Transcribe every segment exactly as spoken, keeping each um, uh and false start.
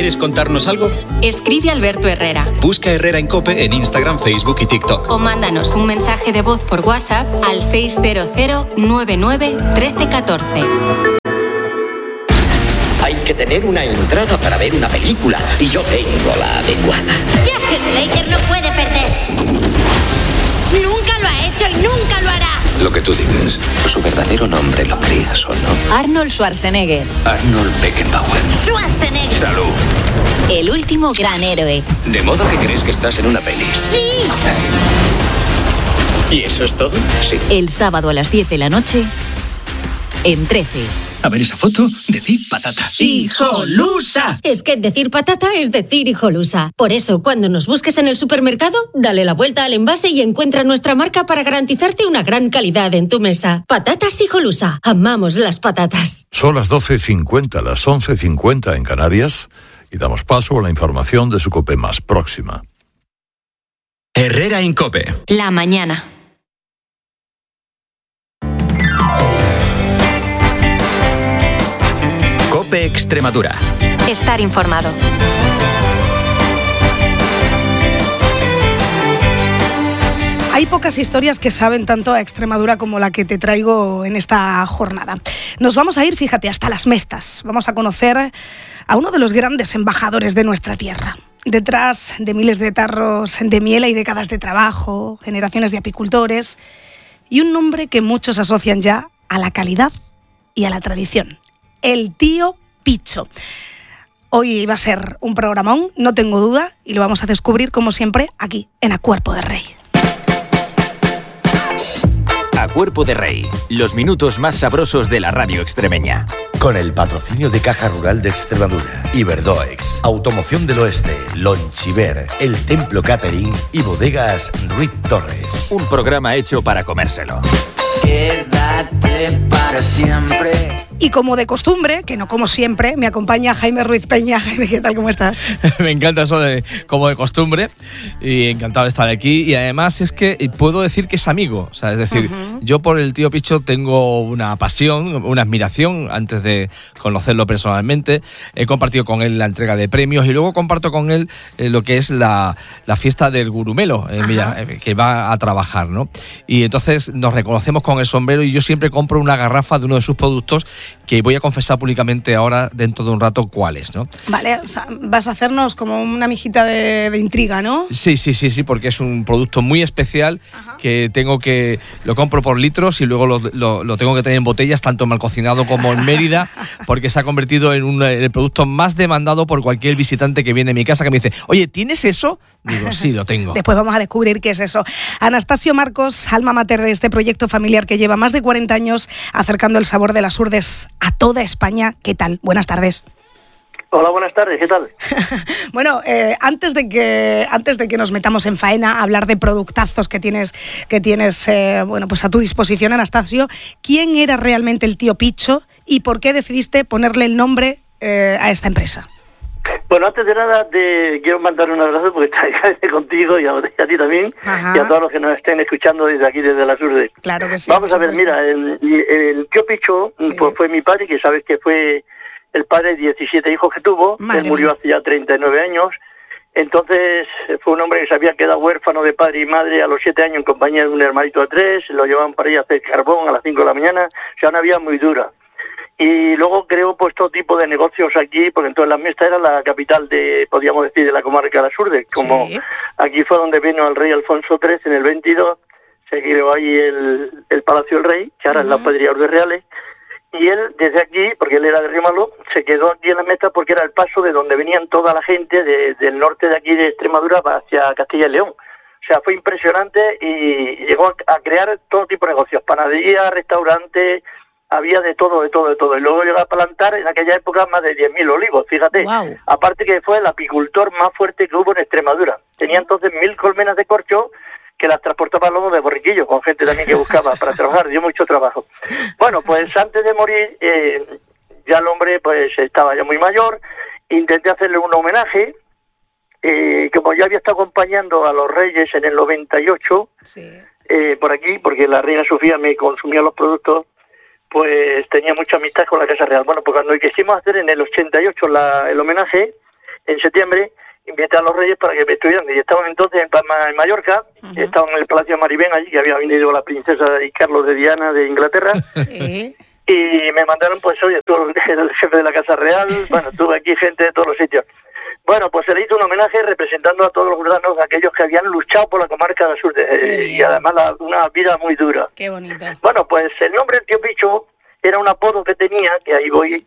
¿Quieres contarnos algo? Escribe a Alberto Herrera. Busca Herrera en COPE en Instagram, Facebook y TikTok. O mándanos un mensaje de voz por WhatsApp al seis cero cero nueve nueve uno tres uno cuatro. Hay que tener una entrada para ver una película y yo tengo la adecuada. Jack Slater no puede perder. Nunca lo ha hecho y nunca lo hará. Lo que tú dices, su verdadero nombre, lo creas o no. Arnold Schwarzenegger. Arnold Beckenbauer. Schwarzenegger. Salud. El último gran héroe. De modo que crees que estás en una peli. Sí. ¿Y eso es todo? Sí. El sábado a las diez de la noche en trece. A ver esa foto, decir patata. ¡Hijolusa! Es que decir patata es decir hijolusa. Por eso, cuando nos busques en el supermercado, dale la vuelta al envase y encuentra nuestra marca para garantizarte una gran calidad en tu mesa. Patatas Hijolusa. Amamos las patatas. Son las doce cincuenta, las once cincuenta en Canarias, y damos paso a la información de su COPE más próxima. Herrera en COPE. La mañana. COPE Extremadura. Estar informado. Hay pocas historias que saben tanto a Extremadura como la que te traigo en esta jornada. Nos vamos a ir, fíjate, hasta Las Mestas. Vamos a conocer a uno de los grandes embajadores de nuestra tierra. Detrás de miles de tarros de miel hay décadas de trabajo, generaciones de apicultores y un nombre que muchos asocian ya a la calidad y a la tradición. El tío Picho. Hoy va a ser un programón, no tengo duda, y lo vamos a descubrir, como siempre, aquí, en A Cuerpo de Rey. A Cuerpo de Rey, los minutos más sabrosos de la radio extremeña. Con el patrocinio de Caja Rural de Extremadura, Iberdoex, Automoción del Oeste, Lonchiver, El Templo Catering y Bodegas Ruiz Torres. Un programa hecho para comérselo. Quédate para siempre. Y como de costumbre, que no como siempre, me acompaña Jaime Ruiz Peña. Jaime, ¿qué tal? ¿Cómo estás? Me encanta eso de como de costumbre y encantado de estar aquí. Y además es que puedo decir que es amigo. O sea, es decir, uh-huh. yo por el tío Picho tengo una pasión, una admiración antes de conocerlo personalmente. He compartido con él la entrega de premios y luego comparto con él eh, lo que es la, la fiesta del gurumelo, eh, mira, eh, que va a trabajar, ¿no? Y entonces nos reconocemos con el sombrero y yo siempre compro una garrafa de uno de sus productos que voy a confesar públicamente ahora dentro de un rato cuáles, ¿no? Vale, o sea, vas a hacernos como una mijita de, de intriga, ¿no? Sí, sí, sí, sí, porque es un producto muy especial. Ajá. Que tengo que, lo compro por litros y luego lo, lo, lo tengo que tener en botellas, tanto en Malcocinado como en Mérida, porque se ha convertido en, un, en el producto más demandado por cualquier visitante que viene a mi casa, que me dice, oye, ¿tienes eso? Digo, sí, lo tengo. Después vamos a descubrir qué es eso. Anastasio Marcos, alma mater de este proyecto familiar que lleva más de cuarenta años acercando el sabor de las urdes a toda España. ¿Qué tal? Buenas tardes. Hola, buenas tardes, ¿qué tal? Bueno, eh, antes de que antes de que nos metamos en faena a hablar de productazos que tienes que tienes eh, bueno, pues a tu disposición, Anastasio, ¿quién era realmente el tío Picho y por qué decidiste ponerle el nombre eh, a esta empresa? Bueno, antes de nada te quiero mandar un abrazo porque está contigo y a, a ti también. Ajá. Y a todos los que nos estén escuchando desde aquí, desde las Urdes. Claro que sí. Vamos a ver, mira, el, el tío Picho sí. pues, fue mi padre, que sabes que fue el padre de diecisiete hijos que tuvo. Madre Él murió mía. hace ya treinta y nueve años. Entonces fue un hombre que se había quedado huérfano de padre y madre a los siete años en compañía de un hermanito de tres. Lo llevaban para ir a hacer carbón a las cinco de la mañana. O sea, una vida muy dura. Y luego creó pues todo tipo de negocios aquí, porque entonces Las Mestas era la capital de, podríamos decir, de la comarca de las Urdes. Como sí. Aquí fue donde vino el rey Alfonso tercero en el veintidós, se creó ahí el, el Palacio del Rey, que ahora uh-huh. es la Hospedería Urdes Reales. Y él, desde aquí, porque él era de Rímalo, se quedó aquí en Las Mestas porque era el paso de donde venían toda la gente de, del norte de aquí de Extremadura hacia Castilla y León. O sea, fue impresionante y llegó a, a crear todo tipo de negocios, panadería, restaurante, había de todo, de todo, de todo. Y luego llegó a plantar en aquella época más de diez mil olivos, fíjate. Wow. Aparte que fue el apicultor más fuerte que hubo en Extremadura. Tenía entonces mil colmenas de corcho que las transportaba luego de Borriquillo, con gente también que buscaba para trabajar, dio mucho trabajo. Bueno, pues antes de morir, eh, ya el hombre pues estaba ya muy mayor, intenté hacerle un homenaje, eh, como yo había estado acompañando a los reyes en el noventa y ocho, sí. eh, por aquí, porque la reina Sofía me consumía los productos, pues tenía mucha amistad con la Casa Real. Bueno, pues cuando quisimos hacer en el ochenta y ocho la, el homenaje, en septiembre, invité a los reyes para que me estuvieran. Y estaban entonces en, Palma, en Mallorca, uh-huh. estaban en el Palacio Maribén, allí, que había venido la princesa y Carlos de Diana de Inglaterra. Sí. Y me mandaron, pues, oye, tú eres el jefe de la Casa Real, bueno, tuve aquí gente de todos los sitios. Bueno, pues se le hizo un homenaje representando a todos los urbanos, aquellos que habían luchado por la comarca del sur, de, eh, y además la, una vida muy dura. Qué bonito. Bueno, pues el nombre del tío Picho era un apodo que tenía, que ahí voy,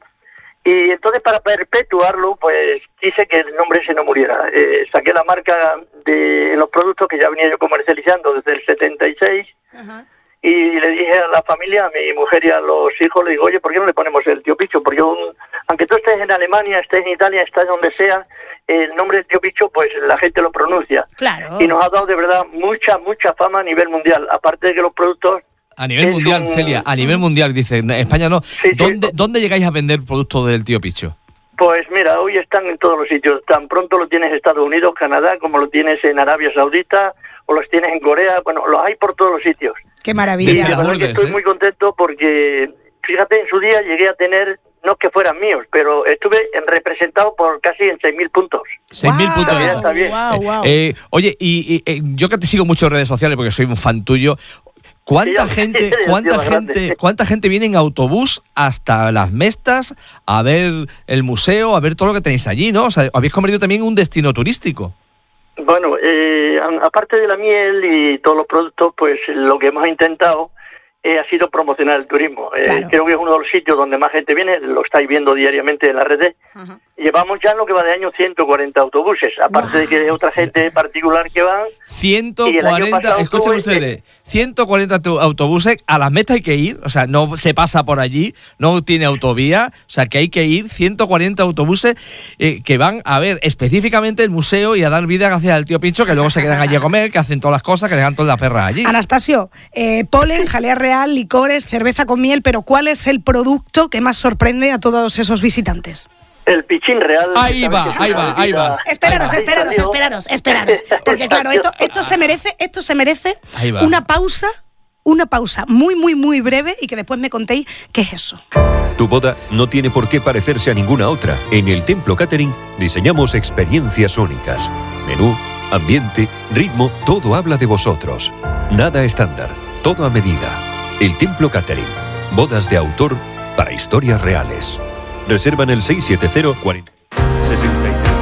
y entonces para perpetuarlo, pues quise que el nombre ese no muriera. Eh, saqué la marca de los productos que ya venía yo comercializando desde el setenta y seis, uh-huh. y le dije a la familia, a mi mujer y a los hijos, le digo, oye, ¿por qué no le ponemos el tío Picho? Porque un, aunque tú estés en Alemania, estés en Italia, estés donde sea, el nombre del tío Picho, pues la gente lo pronuncia. Claro. Y nos ha dado de verdad mucha, mucha fama a nivel mundial. Aparte de que los productos... A nivel mundial, un... Celia, a nivel mundial, dice, en España no. Sí, ¿Dónde, sí. ¿Dónde llegáis a vender productos del tío Picho? Pues mira, hoy están en todos los sitios. Tan pronto lo tienes en Estados Unidos, Canadá, como lo tienes en Arabia Saudita, o los tienes en Corea. Bueno, los hay por todos los sitios. ¡Qué maravilla! Y la verdad es que estoy ¿eh? muy contento porque, fíjate, en su día llegué a tener... No es que fueran míos, pero estuve en representado por casi en seis mil puntos. seis mil wow, puntos. Está bien. Wow, wow. Eh, oye, y, y, y yo que te sigo mucho en redes sociales porque soy un fan tuyo, ¿cuánta sí, gente, sí, sí, cuánta sí, gente, grande. cuánta gente viene en autobús hasta Las Mestas a ver el museo, a ver todo lo que tenéis allí, ¿no? O sea, habéis convertido también en un destino turístico. Bueno, eh, aparte de la miel y todos los productos, pues lo que hemos intentado Eh, ha sido promocionar el turismo. Eh, claro. Creo que es uno de los sitios donde más gente viene, lo estáis viendo diariamente en las redes. Uh-huh. Llevamos ya en lo que va de año ciento cuarenta autobuses, aparte wow. de que hay otra gente particular que van. ciento cuarenta, escuchen ustedes, ciento cuarenta autobuses, a Las Mestas hay que ir, o sea, no se pasa por allí, no tiene autovía, o sea, que hay que ir, ciento cuarenta autobuses eh, que van a ver específicamente el museo y a dar vida gracias al tío Pincho, que luego se quedan allí a comer, que hacen todas las cosas, que dejan todas las perras allí. Anastasio, eh, polen, jalea real, licores, cerveza con miel, pero ¿cuál es el producto que más sorprende a todos esos visitantes? El pichín real. Ahí va, ahí va, ahí va. Esperaros, ahí esperaros, esperaros, esperaros. Porque claro, esto, esto se merece, esto se merece una pausa, una pausa muy, muy, muy breve y que después me contéis qué es eso. Tu boda no tiene por qué parecerse a ninguna otra. En el Templo Catering diseñamos experiencias únicas. Menú, ambiente, ritmo, todo habla de vosotros. Nada estándar, todo a medida. El Templo Catering. Bodas de autor para historias reales. Reserva en el seis siete cero, cuarenta, sesenta y tres.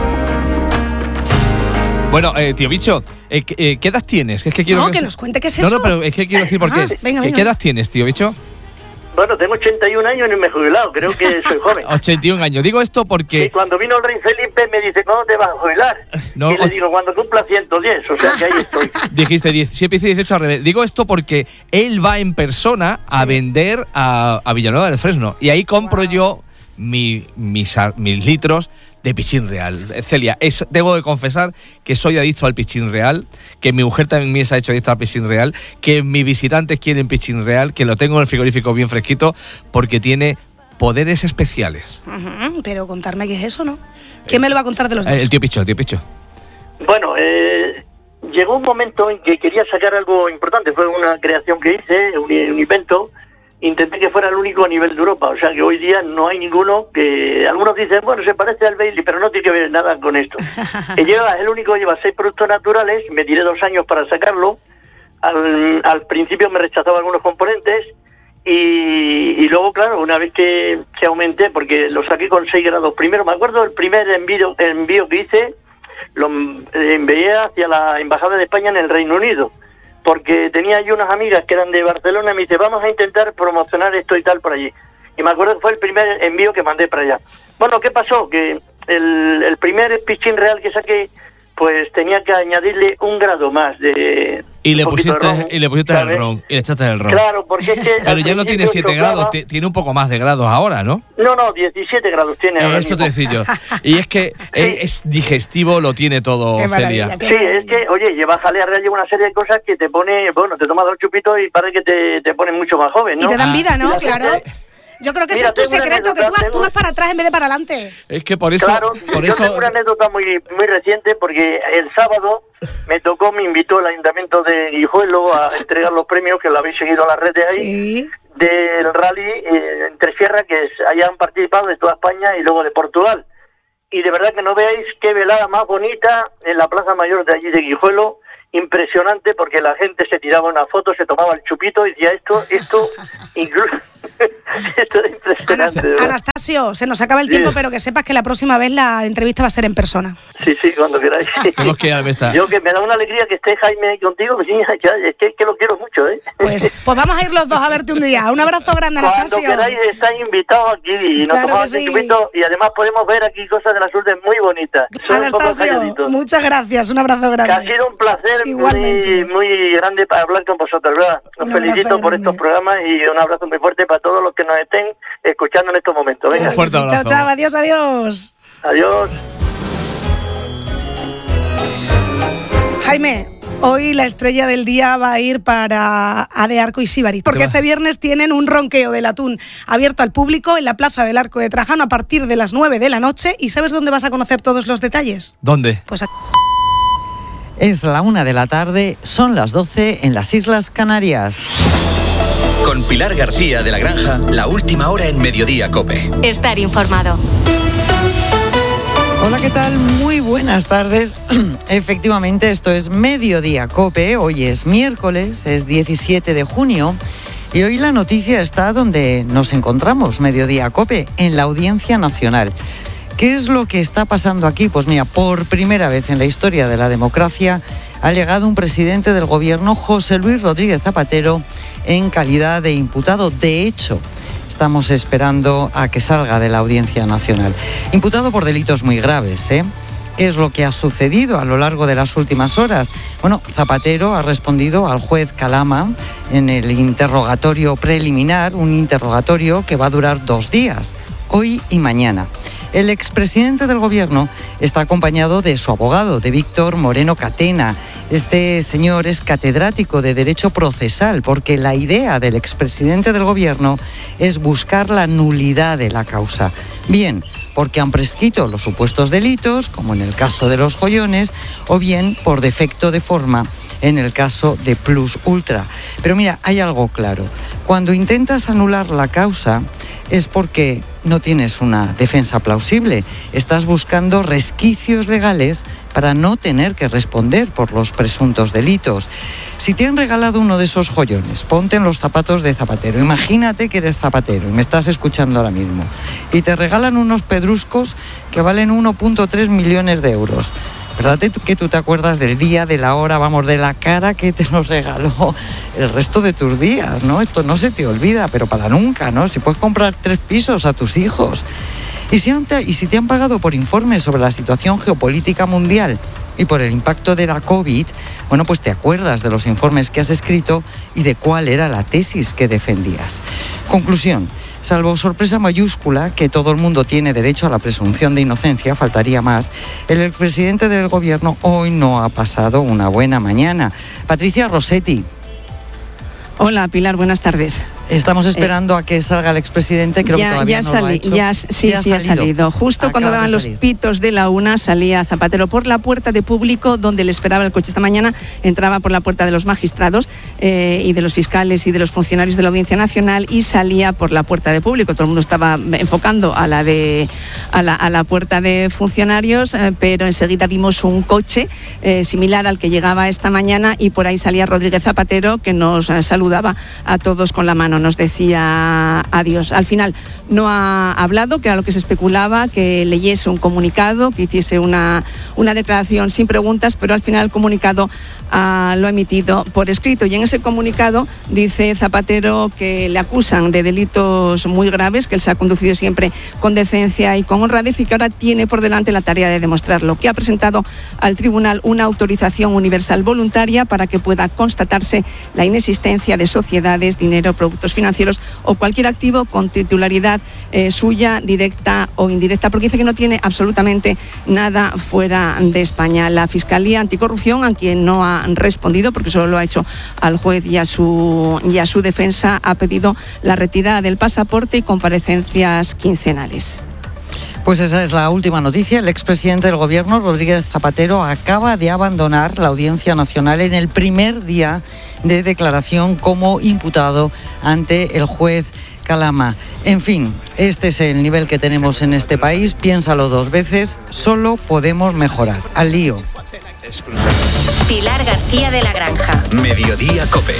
Bueno, eh, tío Bicho, eh, eh, ¿qué edad tienes? Es que quiero no, que, que nos cuente qué es no, eso. No, pero es que quiero decir por ah, qué. Venga, venga. ¿Qué edad tienes, tío Bicho? Bueno, tengo ochenta y un años y me he jubilado, creo que soy joven. ochenta y un años. Digo esto porque... Y cuando vino el rey Felipe me dice, ¿cuándo te vas a jubilar? No, y le digo, cuando cumpla ciento diez, o sea que ahí estoy. Dijiste diecisiete, dieciocho al revés. Digo esto porque él va en persona a sí. vender a, a Villanueva del Fresno. Y ahí compro wow. yo mi, mis, mis litros de Pichín Real. Celia, es, debo de confesar que soy adicto al Pichín Real, que mi mujer también se ha hecho adicto al Pichín Real, que mis visitantes quieren Pichín Real, que lo tengo en el frigorífico bien fresquito, porque tiene poderes especiales. Uh-huh, pero contarme qué es eso, ¿no? ¿Quién me lo va a contar de los dos? El tío Picho, el tío Picho. Bueno, eh, llegó un momento en que quería sacar algo importante. Fue una creación que hice, un, un invento. Intenté que fuera el único a nivel de Europa, o sea que hoy día no hay ninguno que... Algunos dicen, bueno, se parece al Bailey, pero no tiene que ver nada con esto. que lleva, es el único que lleva seis productos naturales, me tiré dos años para sacarlo, al, al principio me rechazaba algunos componentes, y, y luego, claro, una vez que, que aumenté, porque lo saqué con seis grados primero, me acuerdo el primer envío, envío que hice, lo envié hacia la Embajada de España en el Reino Unido, porque tenía yo unas amigas que eran de Barcelona y me dice, vamos a intentar promocionar esto y tal por allí. Y me acuerdo que fue el primer envío que mandé para allá. Bueno, ¿qué pasó? Que el, el primer Pichín Real que saqué, pues tenía que añadirle un grado más de... Y le pusiste y le pusiste el ron, y le echaste el ron. Claro, porque es que... Pero ya no tiene siete grados, t- tiene un poco más de grados ahora, ¿no? No, no, diecisiete grados tiene ahora Eso mismo. te decía yo. Y es que sí. es digestivo, lo tiene todo, Celia. Sí, es que, oye, lleva jalea real, lleva una serie de cosas que te pone... Bueno, te tomas dos chupitos y parece que te, te ponen mucho más joven, ¿no? Y te dan vida, ¿no? Ah, claro. gente, Yo creo que Mira, ese es tu secreto, que tú actúas tengo... para atrás en vez de para adelante. Es que por eso... Claro, por yo eso... tengo una anécdota muy muy reciente, porque el sábado me tocó, me invitó el Ayuntamiento de Guijuelo a entregar los premios, que lo habéis seguido en las redes ahí, sí. del rally eh, entre sierra, que es, hayan participado de toda España y luego de Portugal. y de verdad que no veáis qué velada más bonita en la Plaza Mayor de allí de Guijuelo. Impresionante, porque la gente se tiraba una foto, se tomaba el chupito y decía esto, esto, incluso, esto es impresionante. Anast- Anastasio, se nos acaba el tiempo, sí. Pero que sepas que la próxima vez la entrevista va a ser en persona. Sí, sí, cuando queráis. Tenemos que ir a la mesa. Yo que me da una alegría que esté Jaime contigo, sí, ya, es que, que lo quiero mucho, ¿eh? Pues, pues vamos a ir los dos a verte un día. Un abrazo grande, Anastasio. Cuando queráis estáis invitados aquí y nos claro tomamos sí. un chupito y además podemos ver aquí cosas de la Surte muy bonitas. Son Anastasio, muchas gracias, un abrazo grande. Que ha sido un placer muy, muy grande para hablar con vosotros, ¿verdad? Os un felicito por estos programas y un abrazo muy fuerte para todos los que nos estén escuchando en estos momentos. Venga. Un fuerte abrazo. Chao, chao, adiós, adiós. Adiós. Jaime, hoy la estrella del día va a ir para A de Arco y Sibariz, porque este viernes tienen un ronqueo del atún abierto al público en la Plaza del Arco de Trajano a partir de las nueve de la noche. ¿Y sabes dónde vas a conocer todos los detalles? ¿Dónde? Pues aquí. Es la una de la tarde, son las doce en las Islas Canarias. Con Pilar García de la Granja, la última hora en Mediodía COPE. Estar informado. Hola, ¿qué tal? Muy buenas tardes. Efectivamente, esto es Mediodía COPE. Hoy es miércoles, es diecisiete de junio. Y hoy la noticia está donde nos encontramos, Mediodía COPE, en la Audiencia Nacional. ¿Qué es lo que está pasando aquí? Pues mira, por primera vez en la historia de la democracia ha llegado un presidente del gobierno, José Luis Rodríguez Zapatero, en calidad de imputado. De hecho, estamos esperando a que salga de la Audiencia Nacional. Imputado por delitos muy graves, ¿eh? ¿Qué es lo que ha sucedido a lo largo de las últimas horas? Bueno, Zapatero ha respondido al juez Calama en el interrogatorio preliminar, un interrogatorio que va a durar dos días, hoy y mañana. El expresidente del gobierno está acompañado de su abogado, de Víctor Moreno Catena. Este señor es catedrático de Derecho Procesal, porque la idea del expresidente del gobierno es buscar la nulidad de la causa. Bien, porque han prescrito los supuestos delitos, como en el caso de los joyones, o bien por defecto de forma, en el caso de Plus Ultra. Pero mira, hay algo claro. Cuando intentas anular la causa es porque no tienes una defensa plausible. Estás buscando resquicios legales para no tener que responder por los presuntos delitos. Si te han regalado uno de esos joyones, ponte en los zapatos de Zapatero. Imagínate que eres Zapatero y me estás escuchando ahora mismo. Y te regalan unos pedruscos que valen uno punto tres millones de euros. ¿Verdad que tú te acuerdas del día, de la hora, vamos, de la cara que te los regaló el resto de tus días, ¿no? Esto no se te olvida, pero para nunca, ¿no? Si puedes comprar tres pisos a tus hijos. Y si, han, y si te han pagado por informes sobre la situación geopolítica mundial y por el impacto de la COVID, bueno, pues te acuerdas de los informes que has escrito y de cuál era la tesis que defendías. Conclusión. Salvo sorpresa mayúscula, que todo el mundo tiene derecho a la presunción de inocencia, faltaría más, el expresidente del gobierno hoy no ha pasado una buena mañana. Patricia Rossetti. Hola, Pilar, buenas tardes. Estamos esperando eh, a que salga el expresidente, creo ya, que todavía ya no sali, lo ha hecho. Ya, sí, ya sí, ha salido. salido. Justo Acaba cuando daban los pitos de la una, salía Zapatero por la puerta de público, donde le esperaba el coche esta mañana, entraba por la puerta de los magistrados eh, y de los fiscales y de los funcionarios de la Audiencia Nacional y salía por la puerta de público. Todo el mundo estaba enfocando a la, de, a la, a la puerta de funcionarios, eh, pero enseguida vimos un coche eh, similar al que llegaba esta mañana y por ahí salía Rodríguez Zapatero, que nos eh, saludaba a todos con la mano. Nos decía adiós. Al final no ha hablado, que era lo que se especulaba, que leyese un comunicado, que hiciese una, una declaración sin preguntas, pero al final el comunicado ah, lo ha emitido por escrito. Y en ese comunicado dice Zapatero que le acusan de delitos muy graves, que él se ha conducido siempre con decencia y con honradez y que ahora tiene por delante la tarea de demostrarlo, que ha presentado al tribunal una autorización universal voluntaria para que pueda constatarse la inexistencia de sociedades, dinero, productos financieros o cualquier activo con titularidad eh, suya, directa o indirecta, porque dice que no tiene absolutamente nada fuera de España. La Fiscalía Anticorrupción, a quien no ha respondido, porque solo lo ha hecho al juez y a su, y a su defensa, ha pedido la retirada del pasaporte y comparecencias quincenales. Pues esa es la última noticia. El expresidente del gobierno, Rodríguez Zapatero, acaba de abandonar la Audiencia Nacional en el primer día de declaración como imputado ante el juez Calama. En fin, este es el nivel que tenemos en este país. Piénsalo dos veces, solo podemos mejorar. Al lío. Pilar García de la Granja. Mediodía COPE.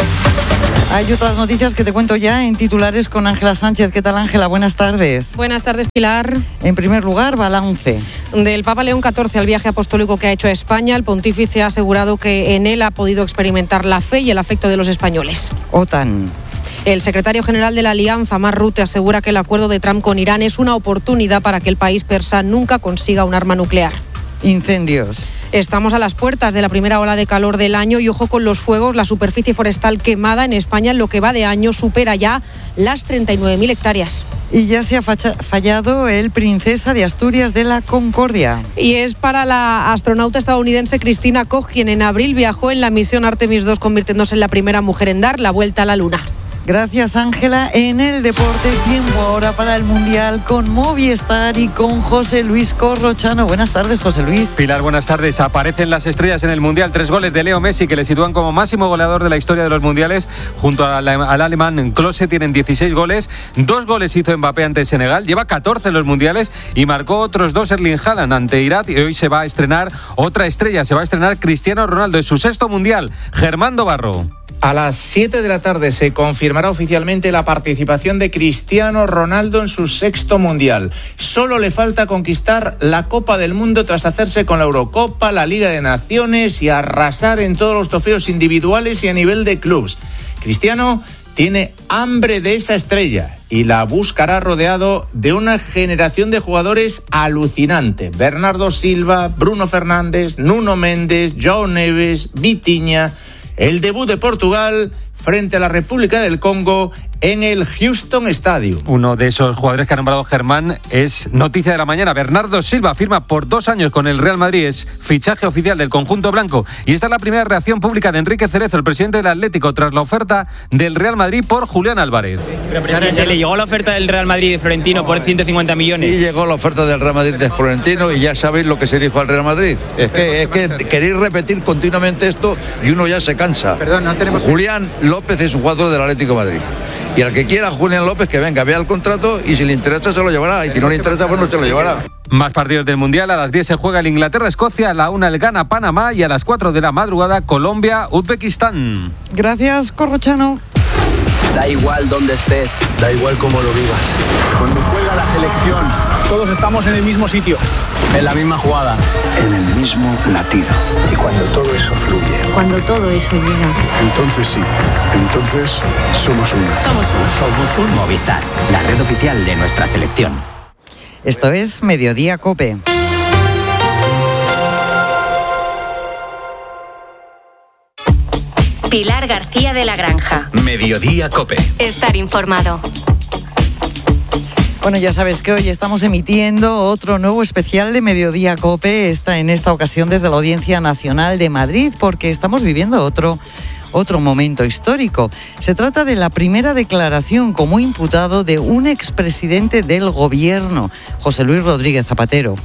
Hay otras noticias que te cuento ya en titulares con Ángela Sánchez. ¿Qué tal, Ángela? Buenas tardes. Buenas tardes, Pilar. En primer lugar, balance. Del Papa León catorce al viaje apostólico que ha hecho a España, el pontífice ha asegurado que en él ha podido experimentar la fe y el afecto de los españoles. OTAN. El secretario general de la Alianza, Mark Rutte, asegura que el acuerdo de Trump con Irán es una oportunidad para que el país persa nunca consiga un arma nuclear. Incendios. Estamos a las puertas de la primera ola de calor del año y ojo con los fuegos. La superficie forestal quemada en España en lo que va de año supera ya las treinta y nueve mil hectáreas. Y ya se ha fallado el Princesa de Asturias de la Concordia. Y es para la astronauta estadounidense Christina Koch, quien en abril viajó en la misión Artemis dos, convirtiéndose en la primera mujer en dar la vuelta a la Luna. Gracias, Ángela. En el deporte, tiempo ahora para el Mundial con Movistar y con José Luis Corrochano. Buenas tardes, José Luis. Pilar, buenas tardes. Aparecen las estrellas en el Mundial. Tres goles de Leo Messi, que le sitúan como máximo goleador de la historia de los Mundiales. Junto al, al alemán Klose tienen dieciséis goles. Dos goles hizo Mbappé ante Senegal. Lleva catorce en los Mundiales y marcó otros dos Erling Haaland ante Irak. Y hoy se va a estrenar otra estrella. Se va a estrenar Cristiano Ronaldo. Es su sexto Mundial. Germán Dobarro. A las siete de la tarde se confirmará oficialmente la participación de Cristiano Ronaldo en su sexto Mundial. Solo le falta conquistar la Copa del Mundo tras hacerse con la Eurocopa, la Liga de Naciones y arrasar en todos los trofeos individuales y a nivel de clubes. Cristiano tiene hambre de esa estrella y la buscará rodeado de una generación de jugadores alucinante. Bernardo Silva, Bruno Fernández, Nuno Méndez, João Neves, Vitinha. El debut de Portugal frente a la República del Congo en el Houston Stadium. Uno de esos jugadores que ha nombrado Germán es noticia de la mañana. Bernardo Silva firma por dos años con el Real Madrid. Es fichaje oficial del conjunto blanco. Y esta es la primera reacción pública de Enrique Cerezo, el presidente del Atlético, tras la oferta del Real Madrid por Julián Álvarez. Pero, presidente, ¿le llegó la oferta del Real Madrid de Florentino por ciento cincuenta millones? Sí, llegó la oferta del Real Madrid de Florentino y ya sabéis lo que se dijo al Real Madrid. Es que, es que queréis repetir continuamente esto y uno ya se cansa. Perdón, no tenemos... Julián López es un jugador del Atlético de Madrid. Y al que quiera Julián López, que venga, vea el contrato y si le interesa se lo llevará. Y si no le interesa, pues no se lo llevará. Más partidos del Mundial. A las diez se juega el Inglaterra-Escocia, a la una el Ghana-Panamá y a las cuatro de la madrugada Colombia-Uzbekistán. Gracias, Corrochano. Da igual dónde estés, da igual cómo lo vivas. Cuando juega la selección, todos estamos en el mismo sitio, en la misma jugada, en el mismo latido. Y cuando todo eso fluye, cuando todo eso llega, entonces sí, entonces somos uno. Somos uno. Somos un Movistar, la red oficial de nuestra selección. Esto es Mediodía COPE. Pilar García de la Granja. Mediodía COPE. Estar informado. Bueno, ya sabes que hoy estamos emitiendo otro nuevo especial de Mediodía COPE. Está en esta ocasión desde la Audiencia Nacional de Madrid, porque estamos viviendo otro, otro momento histórico. Se trata de la primera declaración como imputado de un expresidente del gobierno, José Luis Rodríguez Zapatero.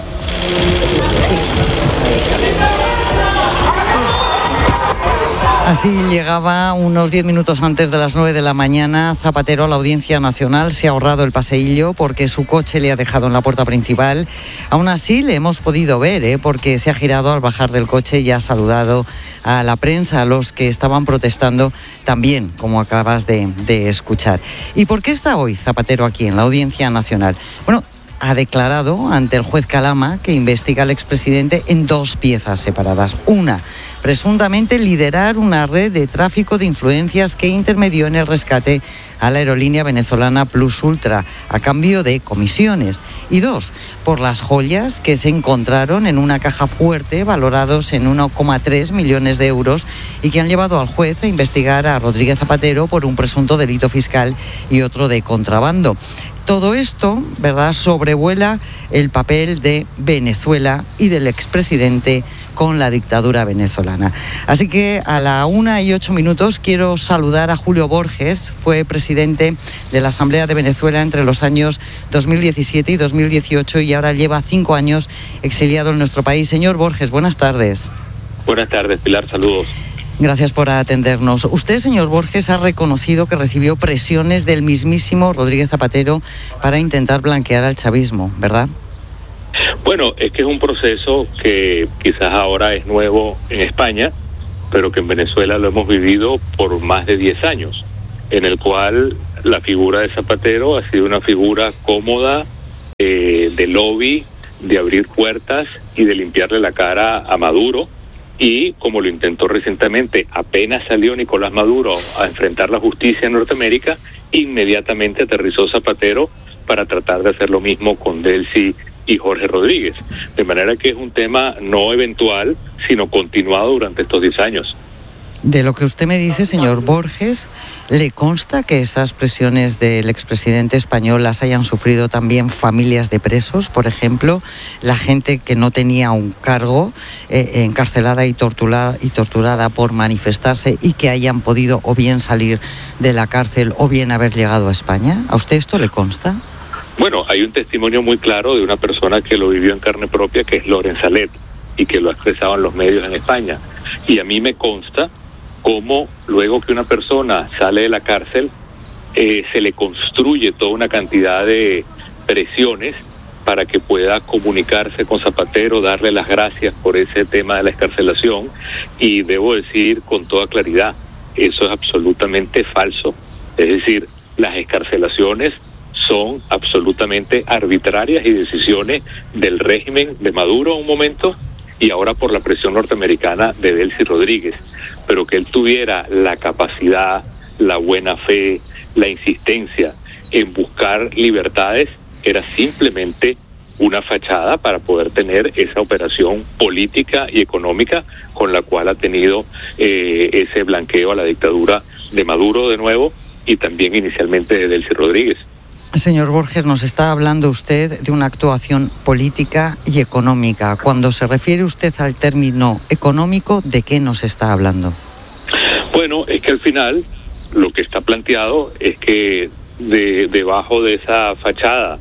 Así llegaba unos diez minutos antes de las nueve de la mañana Zapatero a la Audiencia Nacional. Se ha ahorrado el paseillo porque su coche le ha dejado en la puerta principal. Aún así le hemos podido ver, ¿eh? porque se ha girado al bajar del coche y ha saludado a la prensa, a los que estaban protestando también, como acabas de, de escuchar. ¿Y por qué está hoy Zapatero aquí en la Audiencia Nacional? Bueno, ha declarado ante el juez Calama que investiga al expresidente en dos piezas separadas. Una, presuntamente liderar una red de tráfico de influencias que intermedió en el rescate a la aerolínea venezolana Plus Ultra a cambio de comisiones. Y dos, por las joyas que se encontraron en una caja fuerte valorados en uno coma tres millones de euros y que han llevado al juez a investigar a Rodríguez Zapatero por un presunto delito fiscal y otro de contrabando. Todo esto, ¿verdad?, sobrevuela el papel de Venezuela y del expresidente con la dictadura venezolana. Así que a la una y ocho minutos quiero saludar a Julio Borges. Fue presidente de la Asamblea de Venezuela entre los años dos mil diecisiete y dos mil dieciocho y ahora lleva cinco años exiliado en nuestro país. Señor Borges, buenas tardes. Buenas tardes, Pilar, saludos. Gracias por atendernos. Usted, señor Borges, ha reconocido que recibió presiones del mismísimo Rodríguez Zapatero para intentar blanquear al chavismo, ¿verdad? Bueno, es que es un proceso que quizás ahora es nuevo en España, pero que en Venezuela lo hemos vivido por más de diez años, en el cual la figura de Zapatero ha sido una figura cómoda, eh, de lobby, de abrir puertas y de limpiarle la cara a Maduro. Y como lo intentó recientemente, apenas salió Nicolás Maduro a enfrentar la justicia en Norteamérica, inmediatamente aterrizó Zapatero para tratar de hacer lo mismo con Delcy y Jorge Rodríguez. De manera que es un tema no eventual, sino continuado durante estos diez años. De lo que usted me dice, señor Borges, ¿le consta que esas presiones del expresidente español las hayan sufrido también familias de presos? Por ejemplo, la gente que no tenía un cargo, eh, encarcelada y torturada, y torturada por manifestarse y que hayan podido o bien salir de la cárcel o bien haber llegado a España. ¿A usted esto le consta? Bueno, hay un testimonio muy claro de una persona que lo vivió en carne propia, que es Loren Salet, y que lo ha expresado en los medios en España. Y a mí me consta cómo luego que una persona sale de la cárcel, eh, se le construye toda una cantidad de presiones para que pueda comunicarse con Zapatero, darle las gracias por ese tema de la excarcelación, y debo decir con toda claridad, eso es absolutamente falso. Es decir, las excarcelaciones son absolutamente arbitrarias y decisiones del régimen de Maduro en un momento, y ahora por la presión norteamericana de Delcy Rodríguez. Pero que él tuviera la capacidad, la buena fe, la insistencia en buscar libertades, era simplemente una fachada para poder tener esa operación política y económica con la cual ha tenido eh, ese blanqueo a la dictadura de Maduro de nuevo, y también inicialmente de Delcy Rodríguez. Señor Borges, nos está hablando usted de una actuación política y económica. Cuando se refiere usted al término económico, ¿de qué nos está hablando? Bueno, es que al final lo que está planteado es que de, debajo de esa fachada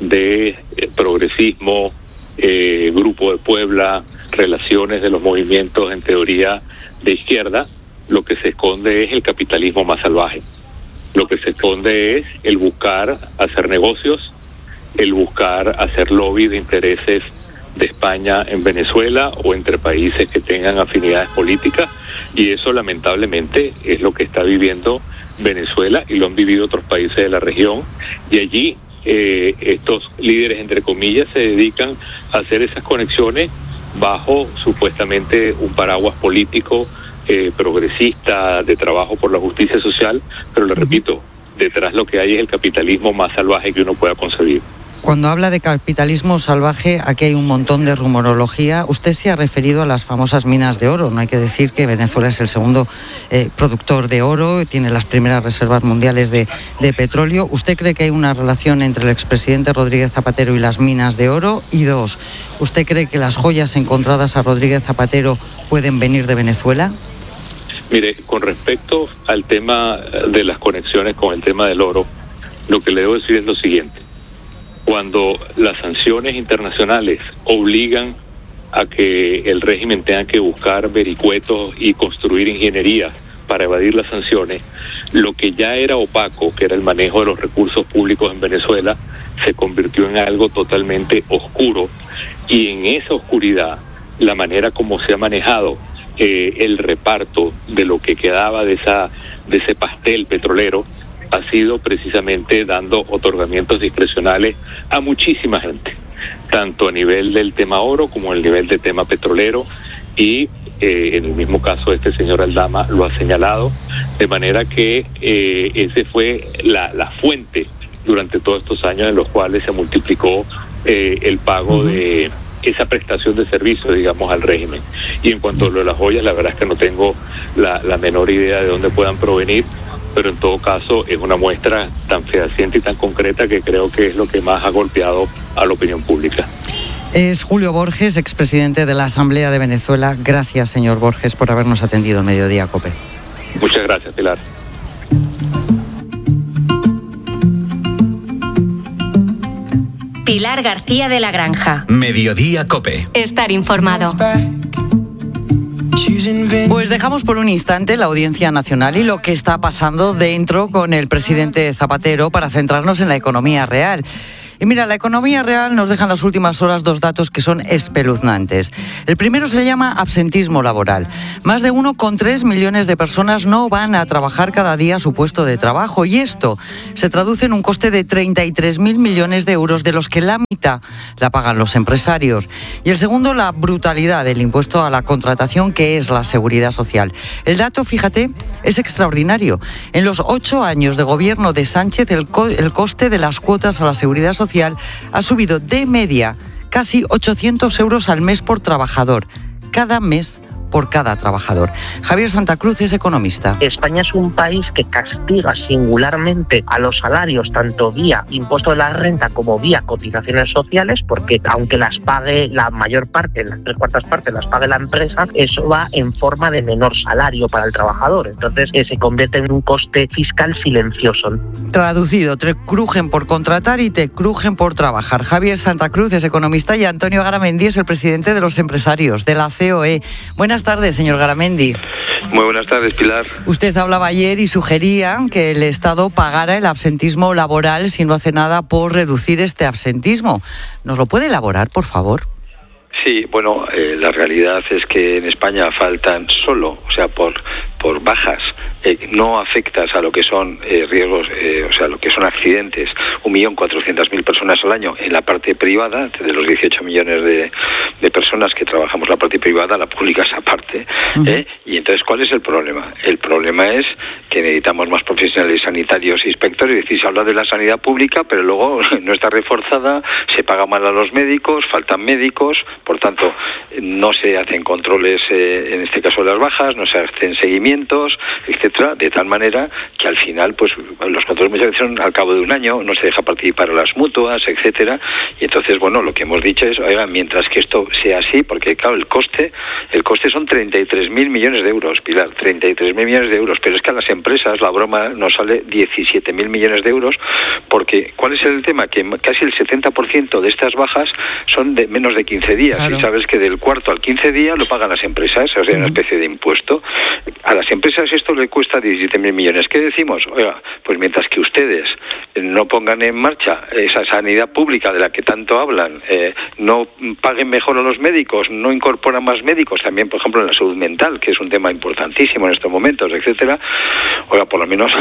de eh, progresismo, eh, Grupo de Puebla, relaciones de los movimientos en teoría de izquierda, lo que se esconde es el capitalismo más salvaje. Lo que se esconde es el buscar hacer negocios, el buscar hacer lobby de intereses de España en Venezuela o entre países que tengan afinidades políticas, y eso lamentablemente es lo que está viviendo Venezuela y lo han vivido otros países de la región, y allí eh, estos líderes, entre comillas, se dedican a hacer esas conexiones bajo supuestamente un paraguas político Eh, progresista, de trabajo por la justicia social, pero le repito, detrás lo que hay es el capitalismo más salvaje que uno pueda concebir. Cuando habla de capitalismo salvaje, aquí hay un montón de rumorología. Usted se ha referido a las famosas minas de oro. No hay que decir que Venezuela es el segundo eh, productor de oro, tiene las primeras reservas mundiales de, de petróleo. ¿Usted cree que hay una relación entre el expresidente Rodríguez Zapatero y las minas de oro? Y dos, ¿usted cree que las joyas encontradas a Rodríguez Zapatero pueden venir de Venezuela? Mire, con respecto al tema de las conexiones con el tema del oro, lo que le debo decir es lo siguiente. Cuando las sanciones internacionales obligan a que el régimen tenga que buscar vericuetos y construir ingenierías para evadir las sanciones, lo que ya era opaco, que era el manejo de los recursos públicos en Venezuela, se convirtió en algo totalmente oscuro, y en esa oscuridad, la manera como se ha manejado Eh, el reparto de lo que quedaba de esa de ese pastel petrolero ha sido precisamente dando otorgamientos discrecionales a muchísima gente, tanto a nivel del tema oro como a nivel del tema petrolero, y eh, en el mismo caso este señor Aldama lo ha señalado, de manera que eh, ese fue la, la fuente durante todos estos años en los cuales se multiplicó eh, el pago de esa prestación de servicio, digamos, al régimen. Y en cuanto a lo de las joyas, la verdad es que no tengo la, la menor idea de dónde puedan provenir, pero en todo caso es una muestra tan fehaciente y tan concreta que creo que es lo que más ha golpeado a la opinión pública. Es Julio Borges, expresidente de la Asamblea de Venezuela. Gracias, señor Borges, por habernos atendido en Mediodía COPE. Muchas gracias, Pilar. Pilar García de la Granja. Mediodía COPE. Estar informado. Pues dejamos por un instante la Audiencia Nacional y lo que está pasando dentro con el presidente Zapatero para centrarnos en la economía real. Y mira, la economía real nos deja en las últimas horas dos datos que son espeluznantes. El primero se llama absentismo laboral. Más de uno coma tres millones de personas no van a trabajar cada día a su puesto de trabajo y esto se traduce en un coste de treinta y tres mil millones de euros, de los que la mitad la pagan los empresarios. Y el segundo, la brutalidad del impuesto a la contratación, que es la seguridad social. El dato, fíjate, es extraordinario. En los ocho años de gobierno de Sánchez, el, co- el coste de las cuotas a la seguridad social ha subido de media casi ochocientos euros al mes por trabajador, cada mes por cada trabajador. Javier Santa Cruz es economista. España es un país que castiga singularmente a los salarios, tanto vía impuesto de la renta como vía cotizaciones sociales, porque aunque las pague la mayor parte, las tres cuartas partes las pague la empresa, eso va en forma de menor salario para el trabajador. Entonces eh, se convierte en un coste fiscal silencioso. Traducido, te crujen por contratar y te crujen por trabajar. Javier Santa Cruz es economista y Antonio Garamendi es el presidente de los empresarios, de la C O E. Buenas tardes, señor Garamendi. Muy buenas tardes, Pilar. Usted hablaba ayer y sugería que el Estado pagara el absentismo laboral si no hace nada por reducir este absentismo. ¿Nos lo puede elaborar, por favor? Sí, bueno, eh, la realidad es que en España faltan solo, o sea, por por bajas eh, no afectas a lo que son eh, riesgos, eh, o sea, lo que son accidentes, un millón cuatrocientas mil personas al año en la parte privada, de los dieciocho millones de, de personas que trabajamos la parte privada, la pública es aparte. Uh-huh. ¿eh? Y entonces, ¿cuál es el problema? El problema es que necesitamos más profesionales sanitarios e inspectores. Es decir, se habla de la sanidad pública, pero luego no está reforzada, se paga mal a los médicos, faltan médicos, por tanto, no se hacen controles, eh, en este caso de las bajas, no se hacen seguimientos, etcétera, de tal manera que al final, pues los controles muchas veces son al cabo de un año, no se deja participar a las mutuas, etcétera, y entonces, bueno, lo que hemos dicho es, oiga, mientras que esto sea así, porque claro, el coste, el coste son treinta y tres mil millones de euros, Pilar, treinta y tres mil millones de euros, pero es que a las empresas la broma nos sale diecisiete mil millones de euros, porque ¿cuál es el tema? Que casi el setenta por ciento de estas bajas son de menos de quince días, claro. Y sabes que del cuarto al quince día lo pagan las empresas, o sea, uh-huh. Una especie de impuesto. A las empresas esto le cuesta diecisiete mil millones. ¿Qué decimos? Oiga, pues mientras que ustedes no pongan en marcha esa sanidad pública de la que tanto hablan, eh, no paguen mejor a los médicos, no incorporan más médicos, también, por ejemplo, en la salud mental, que es un tema importantísimo en estos momentos, etcétera. Oiga, por lo menos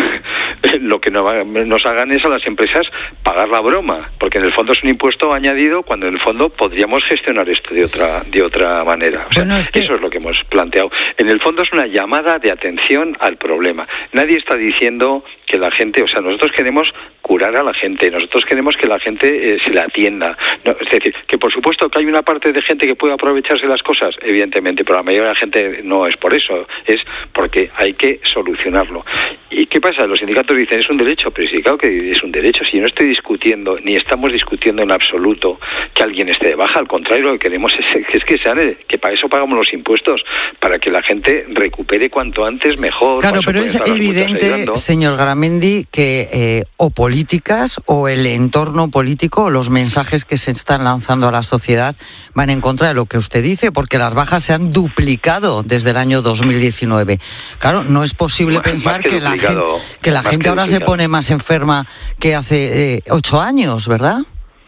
lo que no, nos hagan es a las empresas pagar la broma, porque en el fondo es un impuesto añadido cuando en el fondo podríamos gestionar esto de otra de otra manera. O sea, bueno, es que... eso es lo que hemos planteado. En el fondo es una llamada de atención al problema. Nadie está diciendo que la gente, o sea, nosotros queremos curar a la gente, nosotros queremos que la gente eh, se la atienda. No, es decir, que por supuesto que hay una parte de gente que puede aprovecharse las cosas, evidentemente, pero la mayoría de la gente no es por eso, es porque hay que solucionarlo. ¿Y qué pasa? Los sindicatos dicen, es un derecho, pero sí, claro que es un derecho. Si yo no estoy discutiendo, ni estamos discutiendo en absoluto que alguien esté de baja, al contrario, lo que queremos es, es que sean, que para eso pagamos los impuestos, para que la gente recupere cuanto antes mejor. Claro, pero es evidente, señor Garamendi, que eh, o políticas o el entorno político o los mensajes que se están lanzando a la sociedad van en contra de lo que usted dice, porque las bajas se han duplicado desde el año dos mil diecinueve. Claro, no es posible bueno, pensar que, que la gente, que la gente que ahora se pone más enferma que hace eh, ocho años, ¿verdad?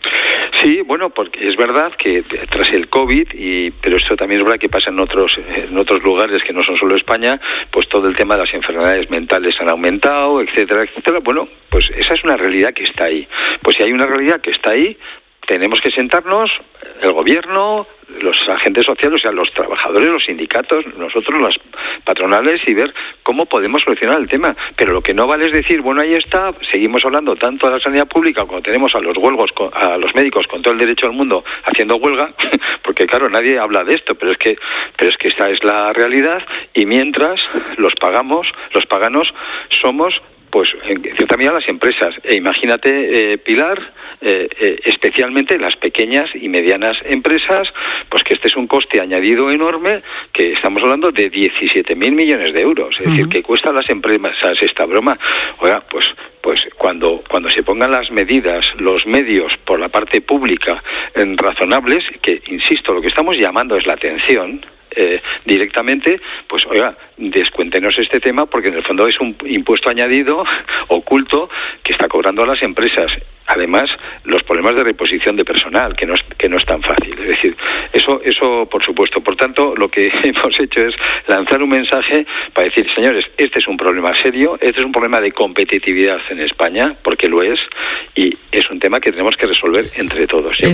Sí, bueno, porque es verdad que tras el COVID, y pero esto también es verdad que pasa en otros en otros lugares que no son solo España, pues todo el tema de las enfermedades mentales han aumentado, etcétera, etcétera. Bueno, pues esa es una realidad que está ahí. Pues si hay una realidad que está ahí, tenemos que sentarnos, el gobierno, los agentes sociales, o sea, los trabajadores, los sindicatos, nosotros, las patronales, y ver cómo podemos solucionar el tema. Pero lo que no vale es decir, bueno, ahí está, seguimos hablando tanto de la sanidad pública cuando tenemos a los huelgos, a los médicos con todo el derecho del mundo haciendo huelga, porque claro, nadie habla de esto, pero es que, pero es que esta es la realidad, y mientras los pagamos, los paganos somos, pues en cierta medida, las empresas. E imagínate, eh, Pilar, eh, eh, especialmente las pequeñas y medianas empresas, pues que este es un coste añadido enorme, que estamos hablando de diecisiete mil millones de euros. Es uh-huh. decir, que cuesta a las empresas esta broma. Oiga, pues pues cuando cuando se pongan las medidas, los medios por la parte pública en razonables, que insisto, lo que estamos llamando es la atención, eh, directamente, pues oiga, descuéntenos este tema, porque en el fondo es un impuesto añadido, oculto, que está cobrando a las empresas. Además, los problemas de reposición de personal, que no es, que no es tan fácil. Es decir, eso, eso por supuesto. Por tanto, lo que hemos hecho es lanzar un mensaje para decir, señores, este es un problema serio, este es un problema de competitividad en España, porque lo es, y es un tema que tenemos que resolver entre todos. Yo